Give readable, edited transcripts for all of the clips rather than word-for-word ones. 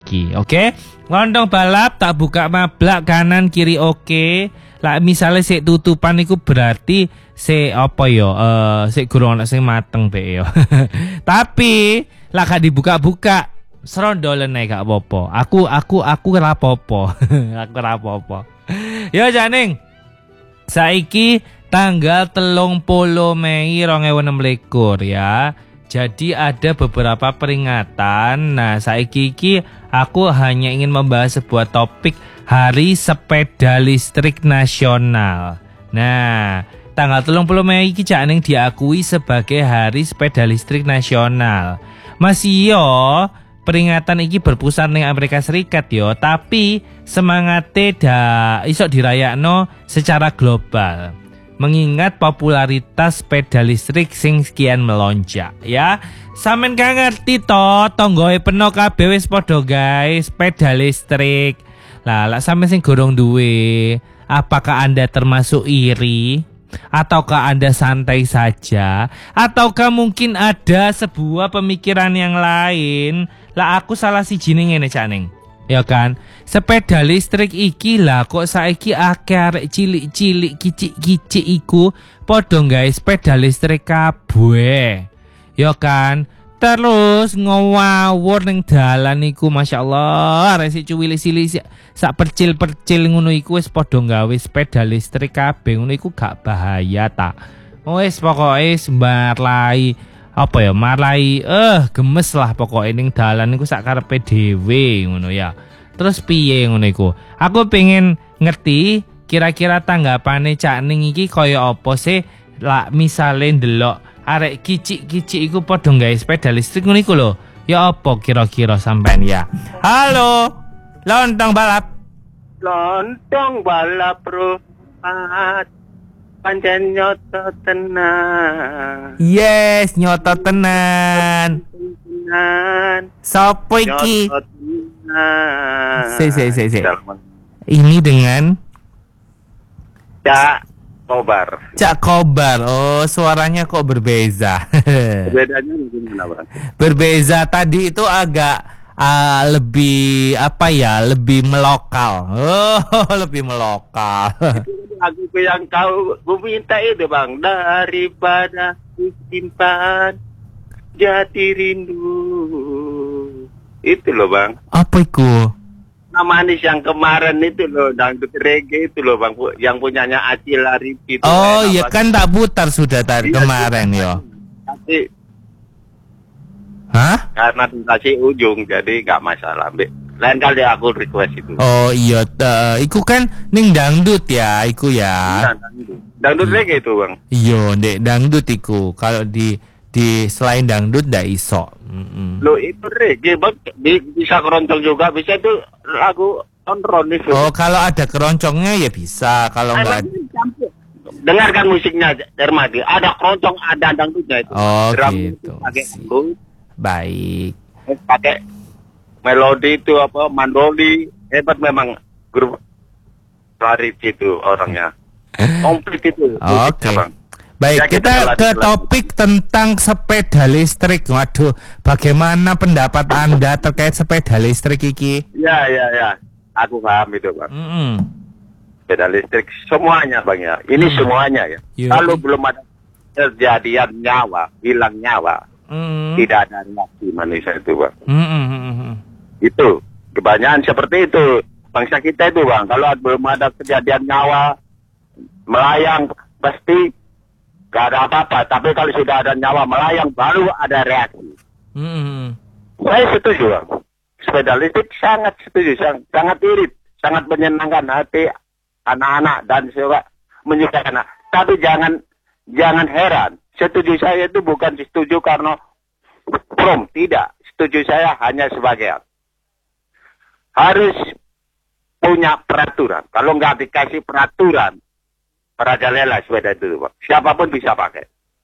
iki. Oke? Lontong balap tak buka mablak kanan kiri oke. Lah misalnya sik tutupan iku berarti sik apa ya? Sik gurung ana sing mateng be yo. Tapi lah gak dibuka-buka serondolen ae gak apa-apa. Aku ora apa-apa. Aku ora apa-apa. Yo Janing. Saiki tanggal 30 Mei 2026 ya. Jadi ada beberapa peringatan. Nah, saiki iki aku hanya ingin membahas sebuah topik Hari Sepeda Listrik Nasional. Nah, tanggal 30 Mei iki Cak Ning diakui sebagai Hari Sepeda Listrik Nasional. Masih yo peringatan iki berpusat ning Amerika Serikat yo, tapi semangate iso dirayakno secara global. Mengingat popularitas sepeda listrik sing sekian melonjak ya. Sampeyan gak ngerti to, tonggoe peno kabeh wis padha guys sepeda listrik. Lah sampeyan sing gorong duwe, apakah Anda termasuk iri? Ataukah Anda santai saja? Ataukah mungkin ada sebuah pemikiran yang lain? Lah aku salah siji ning ngene Cak Ning. Ya kan, sepeda listrik iki lah kok saiki akeh arek cilik-cilik kicik-kicik iku padha gawe sepeda listrik kabeh. Ya kan, terus ngawur ning dalan iku masyaallah arek sik cilik-cilik sak percil-percil ngono iku wis padha gawe sepeda listrik kabeh. Ngono iku gak bahaya ta. Wis pokoke sembarlai apa ya marlai gemes lah pokoknya ning dalan niku sak karepe dhewe ngono ya. Terus piye ngono iku? Aku pengen ngerti kira-kira tanggapane Cak Ning iki kaya apa sih? Lah misale ndelok arek kicik-kicik iku padha gawe sepeda listrik ngono iku lho. Ya apa kira-kira sampean ya? Halo. Lontong balap. Lontong balap rupat. Pancen nyoto tenan. Yes, nyoto tenan. Sopo iki? Si. Ini dengan Cak Kobar. Cak Kobar. Oh, suaranya kok berbeza. Bedanya gimana, Bang? Berbeza tadi itu agak lebih apa ya? Lebih melokal. Oh, lebih melokal. Lagu yang ku minta itu Bang, daripada disimpan jati rindu. Itu loh Bang. Apa itu? Nah manis yang kemarin itu loh, dangdut reggae itu loh Bang, yang punyanya Acil Arif itu. Oh iya kan tak putar sudah tadi kemarin yo. Tapi hah? karena dikasih ujung jadi gak masalah, Mbak. Lain kali aku request itu. Oh iya, iku kan ning dangdut ya, iku ya. Dangdut reggae itu Bang. Iya, ndek dangdut iku. Kalau di selain dangdut ndak iso. Lo itu reggae Bang, bisa keroncong juga, bisa itu lagu on-road itu. Oh, kalau ada keroncongnya ya bisa, kalau enggak dengarkan musiknya Dermadi, ada keroncong, ada dangdutnya itu. Oh, drum gitu. Pakai dangdut. Baik. Pakai melodi itu apa mandoli, hebat memang grup Arif itu orangnya. Komplit itu. Oke. Bang. Baik, Ya, kita ke lanjut. topik tentang sepeda listrik. Waduh, bagaimana pendapat Anda terkait sepeda listrik iki? Ya. Aku paham itu Bang. Sepeda listrik semuanya Bang ya. Ini semuanya ya. Iya. Kalau belum ada kejadian nyawa, hilang nyawa, tidak ada reaksi manusia itu Bang. Itu kebanyakan seperti itu bangsa kita itu Bang. Kalau belum ada kejadian nyawa melayang pasti gak ada apa-apa. Tapi kalau sudah ada nyawa melayang baru ada reaksi. Saya setuju Bang. Sepeda listrik sangat setuju, sangat irit, sangat menyenangkan hati anak-anak dan juga menyukai anak. Tapi jangan heran. Setuju saya itu bukan setuju karena tidak. Setuju saya hanya sebagai harus punya peraturan. Kalau nggak dikasih peraturan, merajalela sepeda itu, Pak. Siapapun bisa pakai.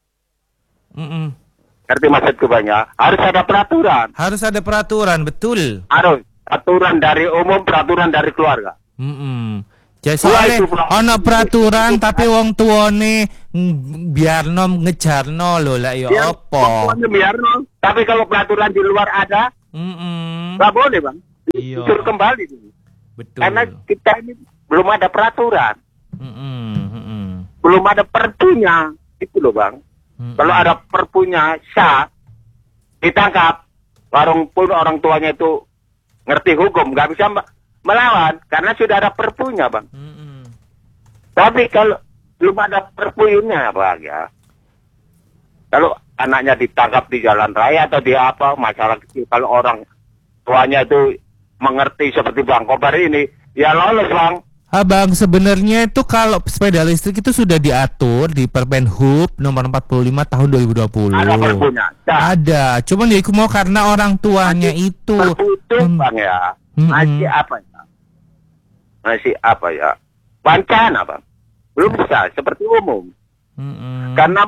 Ngerti maksudku banyak? Harus ada peraturan. Harus ada peraturan, betul. Harus peraturan dari umum, peraturan dari keluarga. Jadi soalnya ono peraturan tapi wong tuane biarno ngejarno lho lah ya apa. Biarno. Tapi kalau peraturan di luar ada, nggak boleh Bang. disuruh kembali. Betul. Karena kita ini belum ada peraturan. Belum ada perpunya. Itu loh Bang. Kalau ada perpunya sah, ditangkap. Warung pun orang tuanya itu ngerti hukum, nggak bisa melawan karena sudah ada perpunya Bang. Tapi kalau belum ada perpunya Bang ya, kalau anaknya ditangkap di jalan raya atau di apa masalah kecil, kalau orang tuanya itu mengerti seperti Bang Kobar ini, ya lolos Bang. Abang, sebenarnya itu kalau sepeda listrik itu sudah diatur di Permen Hub nomor 45 tahun 2020. Ada perpunya. Ada, cuman ya aku mau karena orang tuanya masih itu terputus Bang ya. Masih apa ya? Wacana Bang. Belum bisa seperti umum. Karena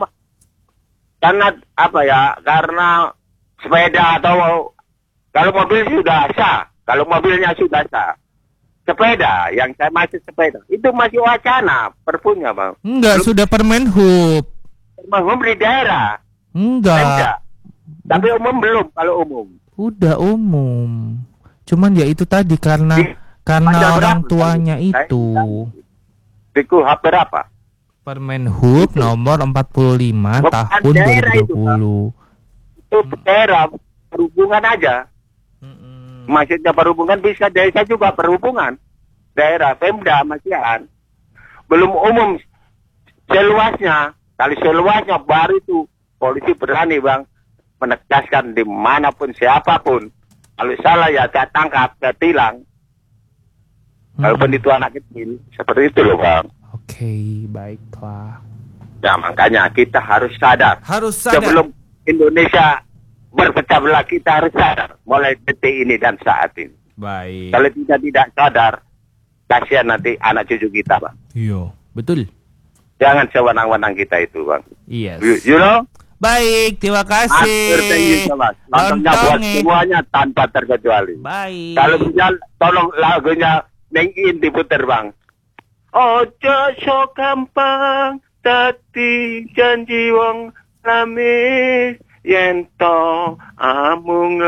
apa ya? Karena sepeda atau kalau mobil sudah sah, kalau mobilnya sudah sah. Sepeda, yang saya masih sepeda, itu masih wacana, perpunya Bang. Enggak, sudah Permen Hub. Permen Hub di daerah. Enggak. Tapi umum belum, kalau umum. Udah umum. Cuman ya itu tadi karena orang tuanya itu. Biku hak berapa? Permen Hub nomor 45 tahun 2020. Itu daerah perhubungan aja. Maksudnya perhubungan bisa desa juga perhubungan. Daerah Pemda masihan. Belum umum seluasnya. Kali seluasnya baru itu polisi berani Bang menegaskan dimanapun siapapun. Kalau salah ya saya tangkap, saya tilang. Walaupun itu anak kecil. Seperti itu loh Bang. Oke, baiklah. Ya makanya kita harus sadar. Sebelum Indonesia berpecah belah, kita harus sadar mulai detik ini dan saat ini. Baik. Kalau kita tidak sadar, kasihan nanti anak cucu kita, Bang. Iya, betul. Jangan sewenang-wenang kita itu, Bang. Yes. You know? Baik, terima kasih. Nontonnya buat semuanya tanpa terkecuali. Baik. Kalau bisa tolong lagunya Neng In diputer, Bang. Ojo so gampang dadi janji wong lamis yento amung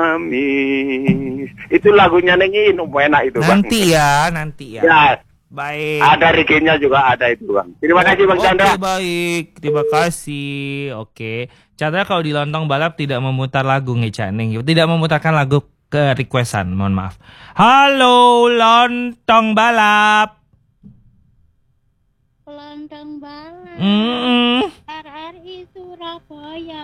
lamis. Itu lagunya Neng In, enak itu Bang. Nanti ya. Ya. Baik. Ada reginya juga ada itu Bang. Terima kasih Bang Chandra. Oke, baik. Terima kasih. Oke. Chandra kalau di Lontong Balap tidak memutar lagu Ngecaning. Tidak memutarkan lagu ke requestan. Mohon maaf. Halo Lontong Balap. Lontong Balap. RRI Surabaya.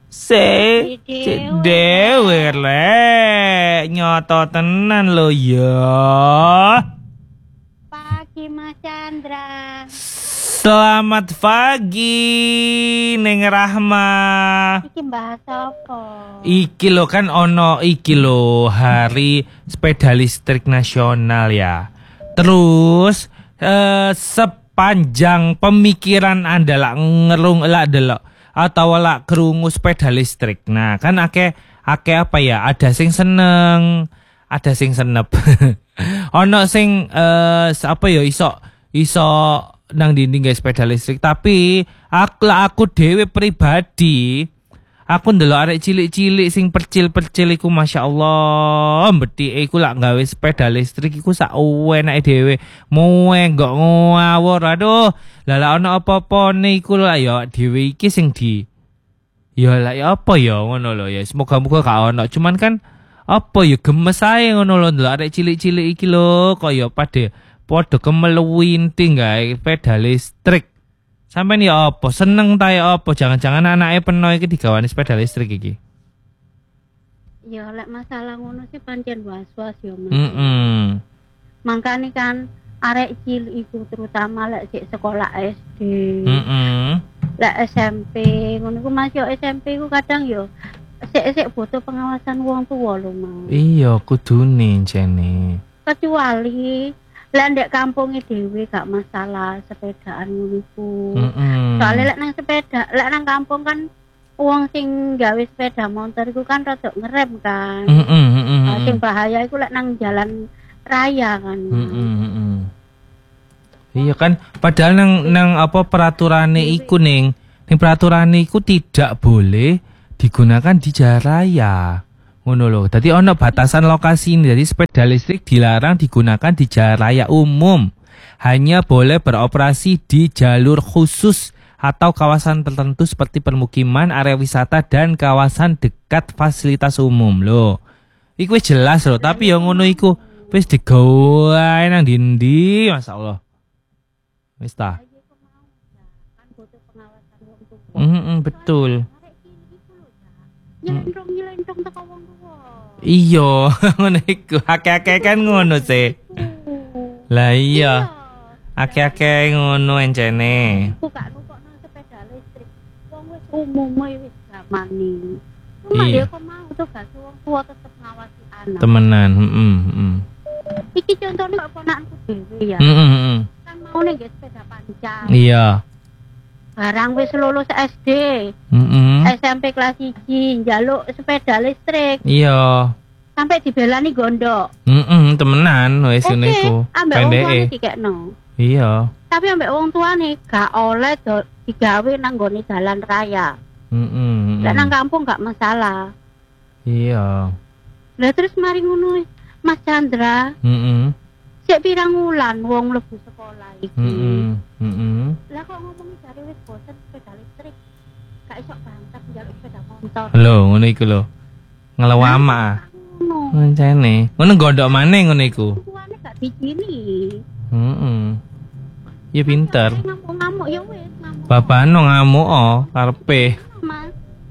Dewe le nyoto tenan lo ya. Pagi Mas Chandra. Selamat pagi Neng Rahma. Iki bahas apa? Iki lo kan ono iki lo hari sepeda listrik nasional ya. Terus sepanjang pemikiran Anda lah ngerung lah delok atau lah kerungu sepeda listrik. Nah, kan ake apa ya? Ada sing seneng, ada sing senep. Ono sing apa ya iso nang dinding guys sepeda listrik, tapi aku dewe pribadi aku ndelok arek cilik-cilik sing percil-percil iku masyaallah mbethike iku lak gawe sepeda listrik iku sak enake dhewe moe gak ngawur. Aduh lala ono apa-apane iku lak ya dhewe iki sing di ya lak ya apa ya ngono lho ya, semoga-moga gak ono. Cuman kan apa ya gemes ae ngono lho ndelok arek cilik-cilik iki lho kaya padha kemeluwinting gawe sepeda listrik. Sampeyan ya apa? Seneng ta ya apa? Jangan-jangan anake peno iki digawani sepeda listrik iki. Ya lek masalah ngono sih pancen was-was ya Mas. Mangkane kan arek cilik iku terutama lek sik sekolah SD. Lek SMP ngono iku Mas yo SMP iku kadang yo sik butuh pengawasan wong tuwa lho Mas. Iya, kudune jene. Kecuali lah ndek kampunge dhewe gak masalah sepedaan ngono iku. Soale lek nang sepeda, lek nang kampung kan wong sing gawe sepeda motor iku kan rada ngerem kan. Sing bahaya iku lek nang jalan raya kan. Iya kan padahal nang apa peraturane iku ning peraturan iku tidak boleh digunakan di jalan raya. Ngono lho. Dadi ono batasan lokasi ini. Jadi sepeda listrik dilarang digunakan di jalan raya umum. Hanya boleh beroperasi di jalur khusus atau kawasan tertentu seperti permukiman, area wisata dan kawasan dekat fasilitas umum lho. Iku wis jelas lho, tapi yang ngono iku wis digawe nang ndi-ndi, masyaallah. Wis ta. Betul. Nyelendong teko wong tuwa. Iya, ngono iku. Akeh-akeh kan ngono sih. Lah iya. Akeh-akeh ngono encene. Buka-bukokno sepeda listrik. Wong wis umum wis zamani. Cuma dia kok mau tuh gak wong tua tetep ngawasi anak. Temenan, Iki contohnya keponakanku dhewe ya. Kan mau ning sepeda panjang. Iya. Barang wis lulus SD. SMP kelas 1 njaluk sepeda listrik. Iya. Sampai dibelani gondok. Temenan wis ngene iku. Ambek wong tuane dikekno. Iya. Tapi ambek wong tuane gak oleh digawe nang nggone dalan raya. Lah nang kampung gak masalah. Iya. Lah terus mari ngono Mas Chandra. Sik pirang wulan wong mlebu sekolah iki. Lah kok ngomong jare wis bosen sepeda listrik. Gak iso bantet njaluk sepeda motor. Lho, ngono iku lho. Ngelawama. Ngoncene. Ngono gondok maneh ngono iku. Tuane gak dijini. Ya pinter. Ngamuk-ngamuk ya wis ngamuk. Babano ngamuk karepe. Mas.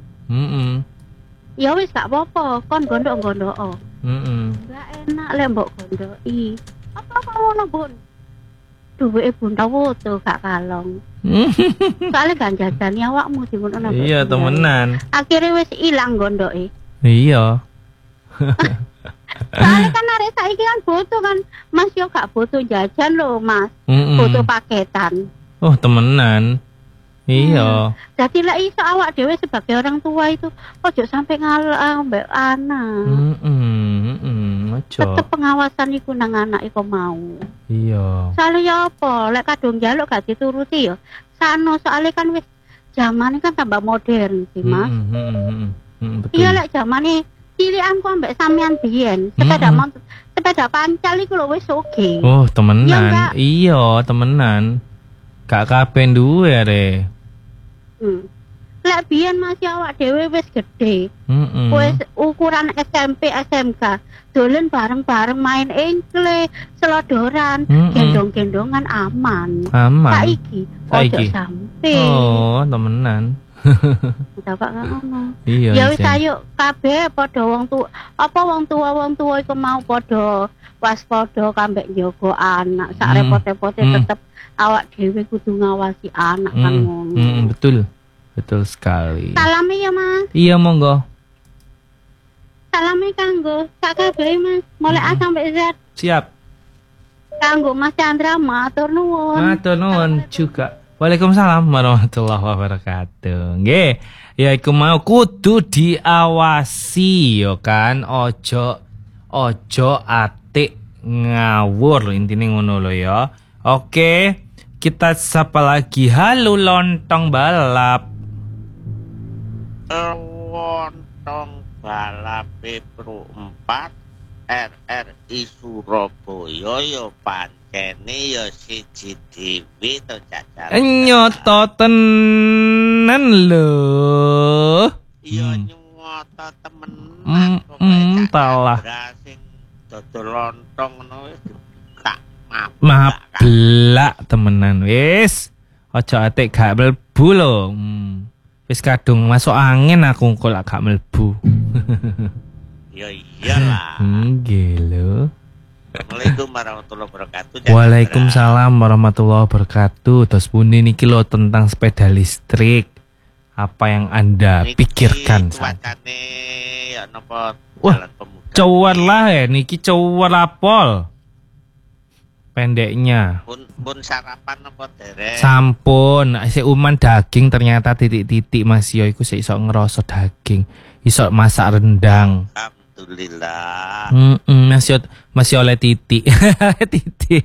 Ya wis gak apa-apa, kon gondok-gondok. Gak enak lek mbok gondoki. Apa ngono, Bun? Duwe Bun tawoto gak kalong. Soale gak jajani awakmu sing ngono. Iya, temenan. Akhire wis ilang gondoke. Iya. Soalnya kan arek saiki kan butuh kan. Mas yo gak butuh jajan lho, Mas. Butuh paketan. Oh, temenan. Iya. Jadi lah iso awak dhewe sebagai orang tua itu ojo sampai ngalah mbek anak. Ojo. Tetep pengawasan iku nang anak iku mau. Iya. Soale ya apa, lek kadung njaluk gak dituruti ya. Sano soalnya kan wis zamane kan tambah modern sih, Mas. Betul. Iya lek zamane cilikanku ambek sampean biyen, sepeda pancal iku lho wis oke. Oh, temenan. Iya, temenan. Gak kabeh duwe are. Lek biyen masih awak dhewe wis gedhe. Wis ukuran SMP, SMK, dolen bareng-bareng main engkle, selodoran, gendong-gendongan aman. Saiki ojo sampe. Oh, temenan. Bapak ngono. Iya. Ya wis ayo kabeh padha wong tua iku mau padha waspada kambek njogo anak. Sak repot-repote tetep awak dhewe kudu ngawasi anak kan ngono. Betul sekali. Salame ya, Mas. Iya, monggo. Salame kanggo sak kabeh, Mas. Mulai A sampai Z. Siap. Kanggo Mas Chandra matur nuwun. Matur nuwun juga. Waalaikumsalam warahmatullahi wabarakatuh. Nggih, ya iku mau kudu diawasi yo kan, ojo atik ngawur intine ngono lho ya. Oke, kita sapa lagi. Halo lontong balap. Lontong balap Pro 4 RRI Surabaya yo pancene yo siji dhewe to cacar. Nyoto tenan lho. Iya nyoto temenan kok. Talah. Sing dodol lontong ngono wis tak mablak temenan wis. Aja atik gak mlebu lho. Wis kadung masuk angin aku kok gak mlebu. Ya iyalah. Nggih lho. Assalamualaikum warahmatullahi wabarakatuh. Waalaikumsalam warahmatullahi wabarakatuh. Terus pundi niki lho tentang sepeda listrik. Apa yang Anda pikirkan? Wacane ya napa jalan pemuda. Cowar lah ya niki cowar apol. Pendeknya. Pun sarapan apa derek? Sampun, si uman daging ternyata titik-titik Mas yo iku sik iso ngerasa daging. Iso masak rendang. Alhamdulillah. Masih oleh titik. Titik.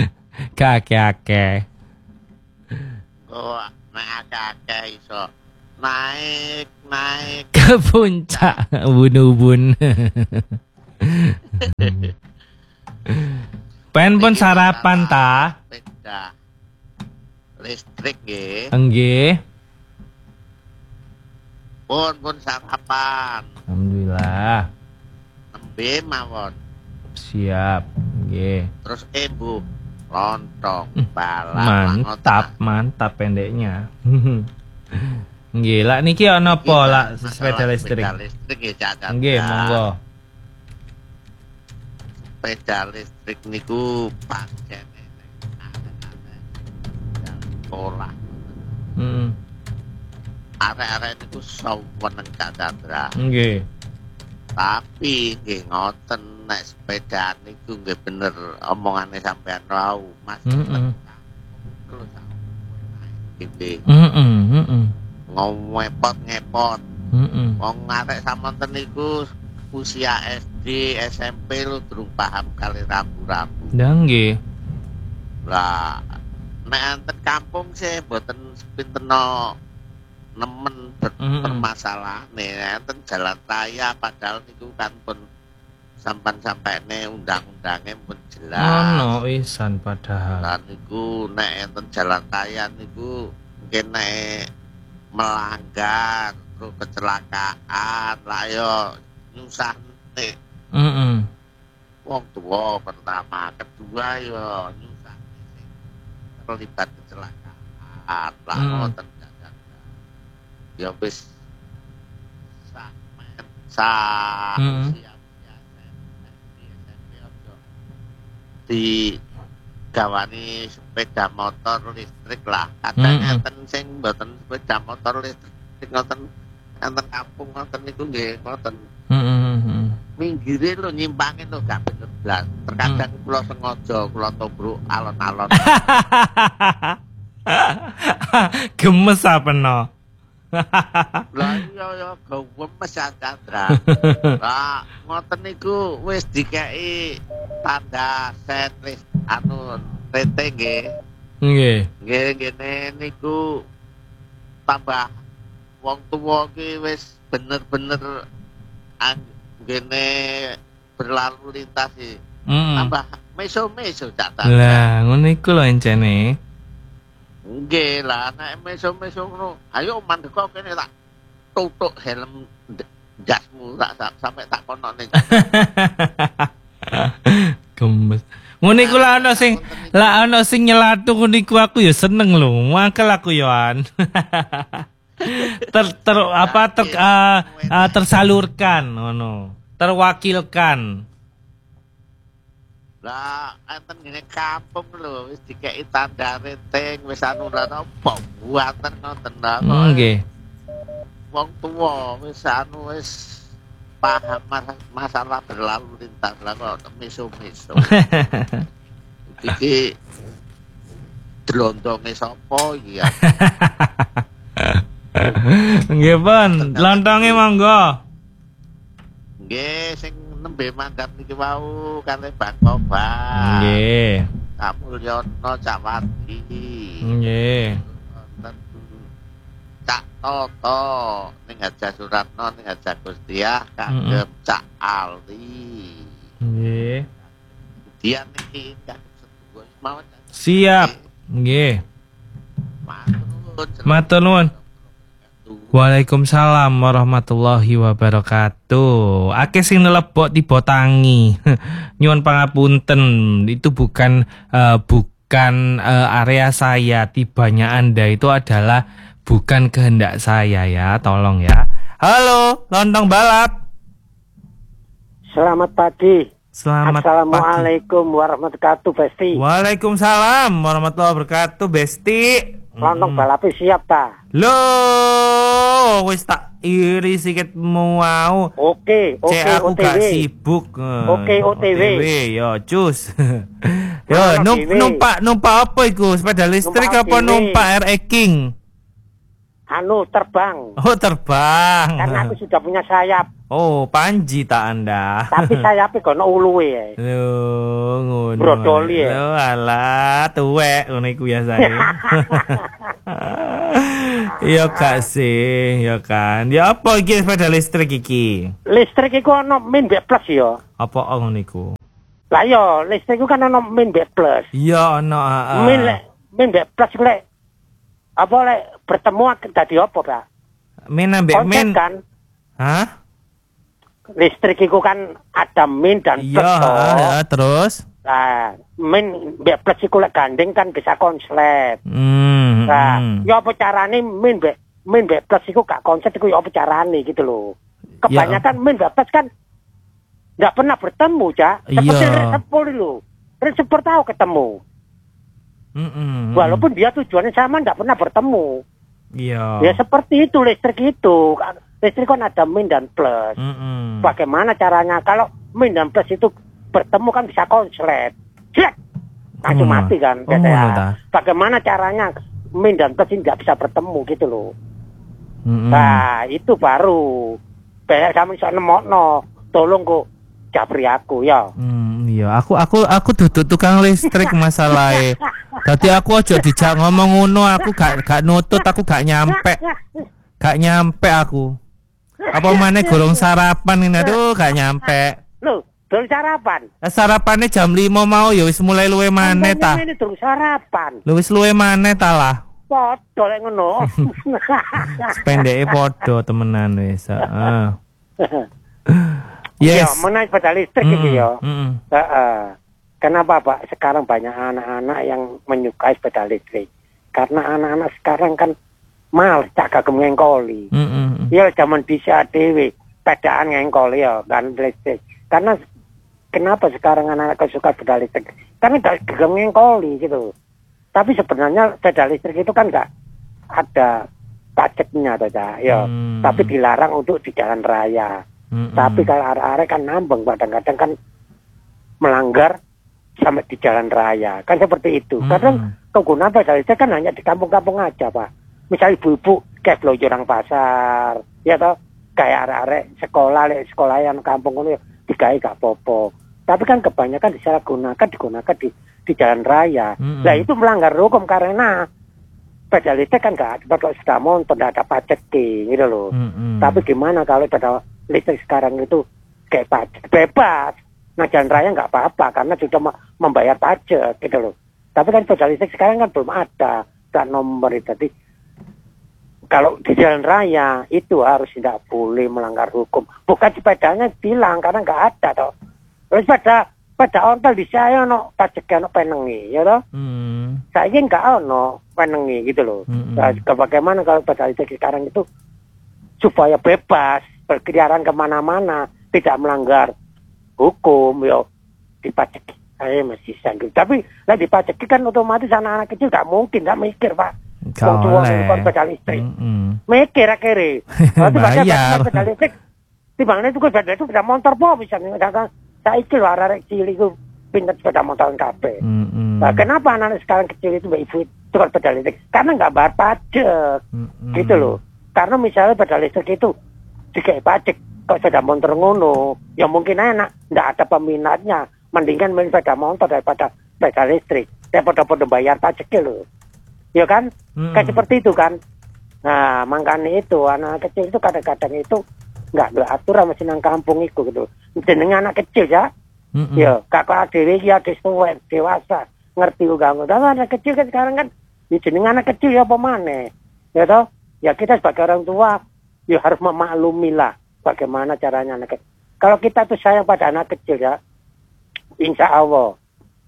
Kakek. Oh, nek akeh iso naik ke puncak ubun-ubun. Pen pun sarapan ta? Sepeda listrik nggih. Nggih. Pun sarapan. Alhamdulillah. Nembe mawon. Siap. Nggih. Terus ibu lontong balap. Mantap pendeknya. Nggih, lak niki ana apa lak sepeda listrik? Sepeda listrik nggih Cak. Nggih, monggo. Sepeda listrik niku pancen pola. Arek-arek niku seneng Cak Chandra. Nggih. Tapi nggih ngoten nek sepeda niku nggih bener omongane sampean wau, Mas. Ngepot. Wong arek samonten niku usia SD, SMP lu durung paham kali rambu-rambu. Nggih. Lah nek enten kampung sih mboten sepinteno nemen bermasalah enten jalan raya padahal niku kan pun sampai-sampaine undang-undange pun jelas. Ono isan padahal. Lah niku nek enten jalan raya niku mungkin nek melanggar terus kecelakaan lah yo nyusahne. Wong tuwa pertama, kedua yo nyusahne terlibat kecelakaan lah ngoten. Ya wis di gawani sepeda motor listrik lah. Kadang enten sing mboten sepeda motor listrik ngoten enten kampung ngoten niku nggih ngoten. Minggire lho nyimpange lho gak bener blas. Terkadang kula sengaja kula tobruk alon-alon. Gemes apa no? Lah iya gemes ya Chandra. Lah ngoten niku wis dikeki tanda set list rating nggih. Nggih. Nggih ngene niku tambah wong tuwa ki wis bener-bener ngene berlalu lintas iki. Tambah meso-meso Cak. Lah ngono iku lho encene. Nggih lah nek meso-meso ngono. Ayo mandeka kene tak tutuk helm jasmu tak sampai tak konone. Gemes. Ngono iku lah ana sing nyelatu ngono iku aku ya seneng lho. Mangkel aku yoan. Tersalurkan ngono. Terwakilkan. Lah enten ngene kampung lho wis dikeki tanda rating wis anu lha apa buatan ngoten lho. Nggih. Wong tuwa wis anu wis paham masalah berlalu lintas lah kok meso-meso. Iki dlondonge sapa iki ya? Nggih, Pon. Lontonge monggo. Nggih, sing nembe mandat niki wau kalih Bang Kobar. Nggih. Kamulyono Cak Wati. Nggih. Cak Toto ning Haja Suratno ning Haja Gustiah kagem Cak Ali. Nggih. Dia niki kagem sedulur mawon. Siap. Nggih. Matur nuwun. Waalaikumsalam warahmatullahi wabarakatuh. Akeh sing nelebok tiba tangi. Nyuwun pangapunten, itu bukan area saya. Tibanya Anda itu adalah bukan kehendak saya ya, tolong ya. Halo, lontong balap. Selamat pagi. Assalamualaikum warahmatullahi wabarakatuh, Besti. Waalaikumsalam warahmatullahi wabarakatuh, Besti. Lontong balap siap ta? Loh, wis tak iri sikit mau. Oke, aku OTW. gak sibuk. Oke, OTW. Yo, cus. Yo, numpak apa iku? Sepeda listrik apa numpak RE King? Terbang. Oh, terbang. Karena aku sudah punya sayap. Oh, Panji tak Anda. Tapi sayapnya kono uluwe ya. Loh, ngono. Brodoli ya. Loh, alah, tuwek ngono iku biasane. Ya gak sih, ya kan. Ya apa iki sepeda listrik iki? Listrik iku ono min B plus ya. Apa ngono iku? Lah yo, listrik iku kan ono min B plus. Iya ono Min B plus iku lek apa lek bertemu dadi apa, Pak? Min ambek min kan. Hah? Listrik iku kan ada min dan plus. Iya, terus Nah, min B plus iku lek gandeng kan bisa konslet. Nah, ya apa carane min B plus iku gak konslet iku ya apa carane gitu loh. Kebanyakan min B plus kan nggak pernah bertemu, Cak. Seperti Resepol itu. Resepol tahu ketemu. Walaupun dia tujuannya sama nggak pernah bertemu. Iya. Ya seperti itu listrik itu. Listrik kan ada min dan plus. Bagaimana caranya kalau min dan plus itu bertemu kan bisa konslet. Cek. Langsung mati kan. Bagaimana caranya min dan plus ini nggak bisa bertemu gitu loh. Nah, itu baru. Banyak kami bisa nemokno. Tolong kok japri aku ya. Iya, aku duduk tukang listrik masalahnya. Tadi aku aja dijak ngomong ngono, aku gak nutut, aku gak nyampe. Gak nyampe aku. Apa maneh gorong sarapan ini, aduh gak nyampe. Loh, durung sarapan. Sarapannya jam 5 mau ya wis mulai luwe maneh ta. Ini durung sarapan. Lu wis luwe maneh ta lah. Podo lek ngono. Pendeke podo temenan wis, heeh. Yes. Ya, Yes. mengenai sepeda listrik iki ya. Kenapa Pak sekarang banyak anak-anak yang menyukai sepeda listrik? Karena anak-anak sekarang kan males cak kagem ngengkoli. Ya zaman bisa dhewe pedaan ngengkoli ya kan listrik. Karena kenapa sekarang anak-anak suka sepeda listrik? Karena gak kagem ngengkoli gitu. Tapi sebenarnya sepeda listrik itu kan gak ada pajaknya saja ya. Tapi dilarang untuk di jalan raya. Tapi kalau arek-arek kan nambang kadang-kadang kan melanggar sampai di jalan raya. Kan seperti itu. Kadang pengguna sepeda listrik kan hanya di kampung-kampung aja, Pak. Misal ibu-ibu kayak belanja orang pasar, ya toh, kayak arek-arek sekolah yang kampung ngono digawe gak popo. Tapi kan kebanyakan digunakan di jalan raya. Nah, itu melanggar hukum karena sepeda listrik kan gak ada sepeda motor, tidak ada pajak gitu loh. Tapi gimana kalau sepeda listrik sekarang itu kayak pajak bebas, nah jalan raya nggak apa-apa karena sudah membayar pajak gitu loh. Tapi kan sepeda listrik sekarang kan belum ada plat nomor itu. Jadi kalau di jalan raya itu harus tidak boleh melanggar hukum. Bukan sepedanya bilang karena nggak ada toh. Terus sepeda ontel di saya no pajaknya no penengi, ya toh. Saya nggak no penengi gitu loh. Nah, bagaimana kalau sepeda listrik sekarang itu supaya bebas berkeliaran kemana-mana, tidak melanggar hukum, yo dipajaki. Saya masih sanggup. Tapi lah dipajaki kan otomatis anak-anak kecil gak mungkin, gak mikir Pak. Kalau cuma sepeda listrik, mikir akhirnya. Berarti bayar. Sepeda listrik, timbangnya itu sepeda itu sepeda motor po bisa nih. Saya ikut arek cilik itu pindah sepeda motor kabeh. Nah, kenapa anak-anak sekarang kecil itu mbak ibu itu sepeda listrik? Karena nggak bayar pajak, gitu loh. Karena misalnya sepeda listrik itu dikai pajak kok sepeda motor ngono, ya mungkin enak, nggak ada peminatnya, mendingan main sepeda motor daripada sepeda listrik, daripada bayar pajaknya loh, ya kan? Kayak seperti itu kan. Nah, makanya itu anak kecil itu kadang-kadang itu nggak beratur sama sinang kampung itu gitu. Jenenge anak kecil ya, ya kakak dewi ya dewasa ngerti juga nggak. Tapi anak kecil kan sekarang kan, jenenge anak kecil ya apa mana, ya toh? Ya kita sebagai orang tua ya harus memaklumi lah bagaimana caranya anak kecil. Kalau kita tuh sayang pada anak kecil ya, insya Allah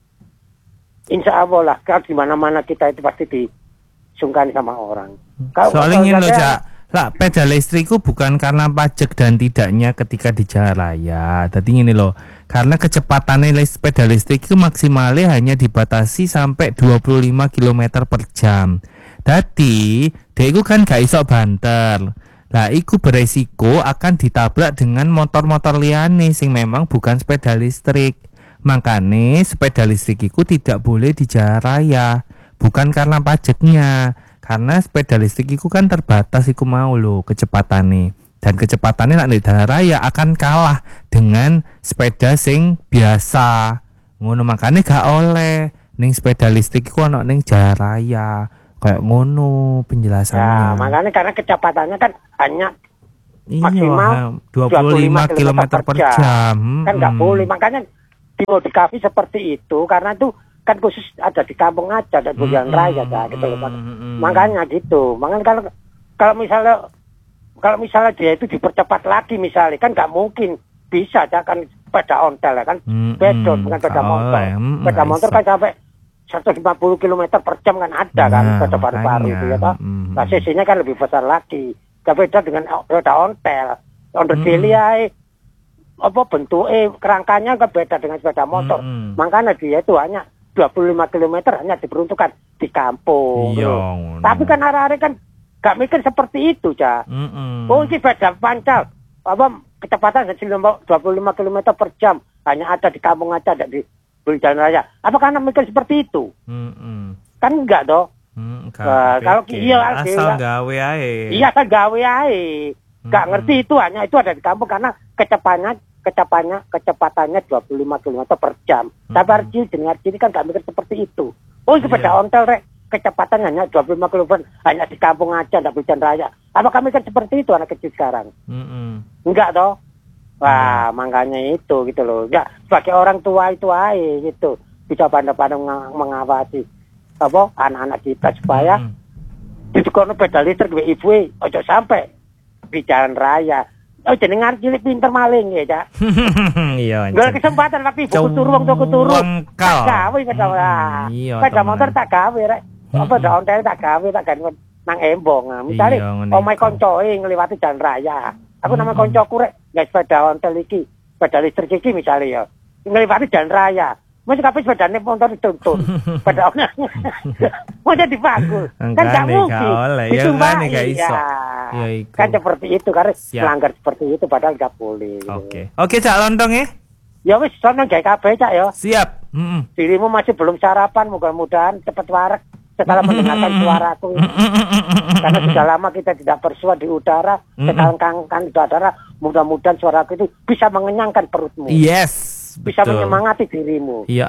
lah, kalau di mana-mana kita itu pasti disungkani sama orang. Soalnya ini loh Cak, lah sepeda listrikku bukan karena pajak dan tidaknya ketika di jalan raya. Tadi ini loh, karena kecepatannya sepeda listrik itu maksimalnya hanya dibatasi sampai 25 km per jam. Jadi, dia itu kan gak iso banter. Lah iku beresiko akan ditabrak dengan motor-motor liyane sing memang bukan sepeda listrik. Makanya sepeda listrik iku tidak boleh di jalan raya. Bukan karena pajaknya, karena sepeda listrik iku kan terbatas iku mau lho kecepatannya. Dan kecepatannya nak di jalan raya akan kalah dengan sepeda sing biasa. Ngono makanya gak oleh ning sepeda listrik iku ana ning jalan raya. Kayak ngono penjelasannya. Nah, makanya karena kecepatannya kan hanya maksimal 25 km per jam. Kan nggak boleh. Makanya dimodifikasi seperti itu karena itu kan khusus ada di kampung aja, ada di jalan raya gitu loh. Makanya gitu. Makanya kalau misalnya dia itu dipercepat lagi misalnya kan nggak mungkin bisa kan sepeda ontel ya kan bedon bukan sepeda motor. Sepeda motor kan sampai 150 km per jam kan ada kan sepeda baru-baru itu ya toh. Nah, cc-nya kan lebih besar lagi. Beda dengan sepeda ontel. Ontel cilik apa bentuknya kerangkanya kan beda dengan sepeda motor. Makanya dia itu hanya 25 km hanya diperuntukkan di kampung. Tapi kan hari-hari kan gak mikir seperti itu, Cak. Oh, ini sepeda pancal. Apa kecepatan 25 km per jam hanya ada di kampung aja, ada di jalan raya. Apa karena mikir seperti itu? Kan enggak toh. Kalau asal gawe ae. Iya, asal gawe ae. Gak ngerti itu hanya itu ada di kampung karena kecepatannya 25 km per jam. Tapi dengar sini kan gak mikir seperti itu. Oh, sepeda ontel rek kecepatan hanya 25 km hanya di kampung aja, enggak di jalan raya. Apakah mikir seperti itu anak kecil sekarang? Enggak toh. Wah, makanya itu gitu loh. Enggak sebagai orang tua itu aja gitu. Bisa pandai-pandai mengawasi apa anak-anak kita supaya ditukono pedal listrik duwe ibu ojo sampai di jalan raya. Oh jenengan cilik pinter maling ya, Cak. Iya. Gak kesempatan waktu ibu turun tak gawe sepeda motor tak gawe rek. Apa dak ontel tak gawe tak gawe nang embong. Misale omahe koncoe ngliwati jalan raya. Aku nama koncoku rek gak sepeda ontel iki, sepeda listrik iki misale ya. Ngliwati jalan raya. Mesti kabeh sepedane motor dituntun. Sepeda mau jadi bagus. Kan gak mungkin. Itu gak iso. Kan seperti itu karena melanggar seperti itu padahal gak boleh. Oke, Cak Lontong ya. Ya wis sono gawe kabeh, Cak ya. Siap. Dirimu masih belum sarapan, mudah-mudahan cepat waras setelah mendengarkan suaraku. Karena sudah lama kita tidak bersua di udara, sekarang kan di udara, mudah-mudahan suaraku itu bisa mengenyangkan perutmu. Yes. Bisa menyemangati dirimu. Iya,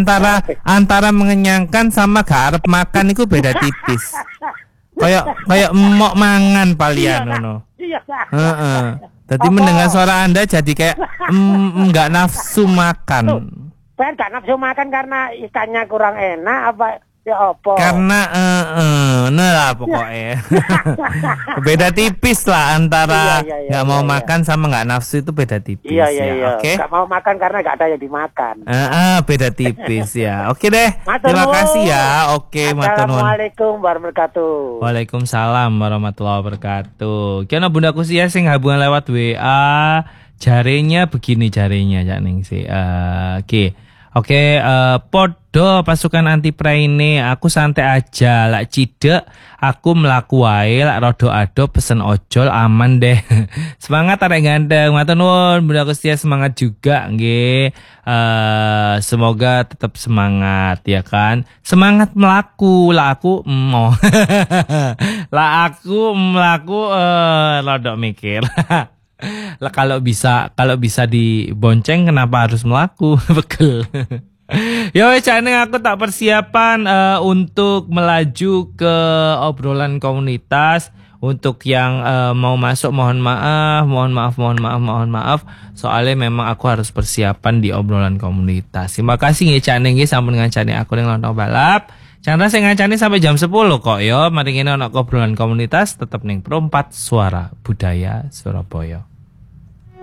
antara mengenyangkan sama gak arep makan itu beda tipis. Kayak emok mangan palian ngono. Iya. Heeh. Jadi mendengar suara Anda jadi kayak enggak nafsu makan. Pengen gak nafsu makan karena ikannya kurang enak apa ya apa? Karena lah pokoknya. Beda tipis lah antara nggak mau makan sama nggak nafsu itu beda tipis. Iya. Oke. Nggak mau makan karena nggak ada yang dimakan. Beda tipis ya. Oke deh. Terima kasih ya. Oke, Assalamualaikum warahmatullahi wabarakatuh. Waalaikumsalam warahmatullahi wabarakatuh. Kena bundaku sih ya sing hubungan lewat WA. Jarenya begini jarenya Cak Ning sih. Oke, podo pasukan anti praine, aku santai aja, lak cidek, aku melaku wae, lak rodo ado pesen ojol aman deh. Semangat arek ganteng, matur nuwun, bunda aku setia semangat juga, nggih. Semoga tetap semangat ya kan. Semangat melaku, lah aku mau. Lah aku melaku rodok mikir. Lah kalau bisa dibonceng kenapa harus melaku? Bekel. Yo Cak, aku tak persiapan untuk melaju ke obrolan komunitas. Untuk yang mau masuk mohon maaf. Soalnya memang aku harus persiapan di obrolan komunitas. Terima kasih nggih Cak nggih sampun ngancani aku ning Lontong Balap. Chandra sing ngancani sampai jam 10 kok yo. Mari ngene ana obrolan komunitas tetep ning Pro 4 Suara Budaya Surabaya.